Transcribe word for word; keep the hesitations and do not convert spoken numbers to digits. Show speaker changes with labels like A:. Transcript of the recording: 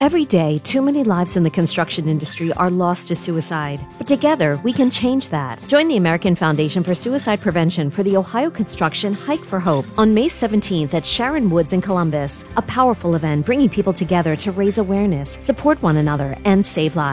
A: Every day, too many lives in the construction industry are lost to suicide. But together, we can change that. Join the American Foundation for Suicide Prevention for the Ohio Construction Hike for Hope on May seventeenth at Sharon Woods in Columbus. A powerful event bringing people together to raise awareness, support one another, and save lives.